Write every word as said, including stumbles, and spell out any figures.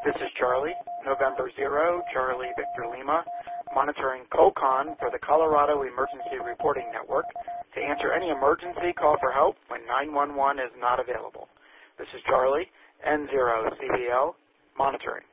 This is Charlie, November zero, Charlie Victor Lima, monitoring COCON for the Colorado Emergency Reporting Network to answer any emergency call for help when nine one one is not available. This is Charlie, N zero C B L, monitoring.